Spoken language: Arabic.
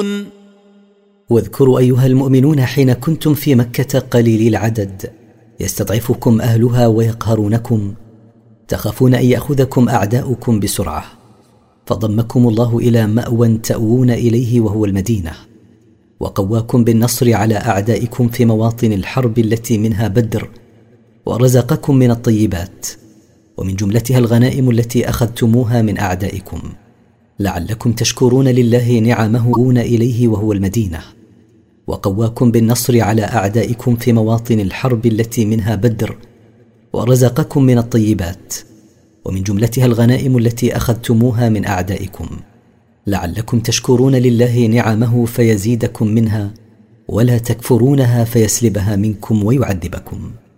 واذكروا أيها المؤمنون حين كنتم في مكة قليلي العدد يستضعفكم أهلها ويقهرونكم تخافون أن يأخذكم أعداؤكم بسرعة، فضمكم الله إلى مأوى تأوون إليه وهو المدينة، وقواكم بالنصر على أعدائكم في مواطن الحرب التي منها بدر، ورزقكم من الطيبات ومن جملتها الغنائم التي أخذتموها من أعدائكم لعلكم تشكرون لله نعمه إليه وهو المدينة، وقواكم بالنصر على أعدائكم في مواطن الحرب التي منها بدر، ورزقكم من الطيبات ومن جملتها الغنائم التي أخذتموها من أعدائكم لعلكم تشكرون لله نعمه فيزيدكم منها ولا تكفرونها فيسلبها منكم ويعذبكم.